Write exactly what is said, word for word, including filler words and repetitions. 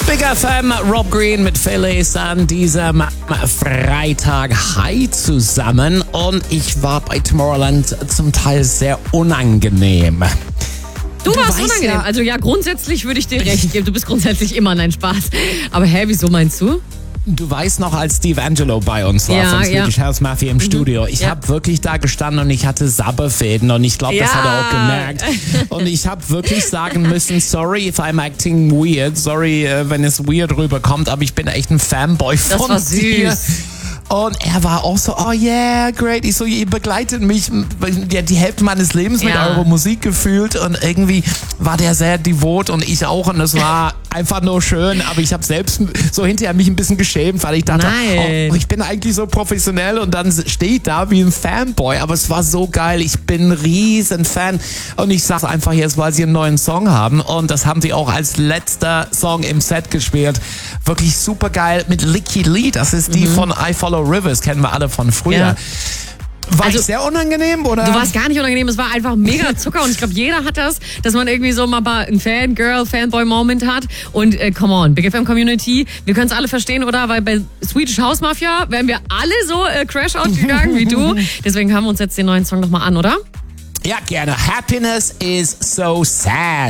Big F M, Rob Green mit Phyllis an diesem Freitag. Hi zusammen. Und ich war bei Tomorrowland zum Teil sehr unangenehm. Du, Du warst weißt unangenehm. ja- Also ja, grundsätzlich würde ich dir recht geben. Du bist grundsätzlich immer ein Spaß. Aber hä, wieso meinst du? Du weißt noch, als Steve Angelo bei uns war Ja, von ja. Swedish House Mafia im Studio. Ich Ja. habe wirklich da gestanden und ich hatte Sabberfäden und ich glaube, das Ja. hat er auch gemerkt. Und ich habe wirklich sagen müssen, sorry if I'm acting weird, sorry, äh, wenn es weird rüberkommt, aber ich bin echt ein Fanboy Das von war süß. dir. Und er war auch so, oh yeah, great. Ich so, ihr begleitet mich die, die Hälfte meines Lebens mit Ja. eurer Musik gefühlt. Und irgendwie war der sehr devot und ich auch. Und es war einfach nur schön. Aber ich habe selbst so hinterher mich ein bisschen geschämt, weil ich dachte, Nein. oh, ich bin eigentlich so professionell und dann stehe ich da wie ein Fanboy. Aber es war so geil. Ich bin ein riesen Fan. Und ich sage einfach jetzt, weil sie einen neuen Song haben. Und das haben sie auch als letzter Song im Set gespielt. Wirklich super geil mit Licky Lee. Das ist die von I Follow Rivers, kennen wir alle von früher. Ja. War Also, ich sehr unangenehm, oder? Du warst gar nicht unangenehm, es war einfach mega Zucker und ich glaube, jeder hat das, dass man irgendwie so mal ein Fangirl, Fanboy-Moment hat und äh, come on, Big F M Community, wir können es alle verstehen, oder? Weil bei Swedish House Mafia wären wir alle so äh, Crash-Out gegangen wie du. Deswegen hören wir uns jetzt den neuen Song nochmal an, oder? Ja, gerne. Happiness is so sad.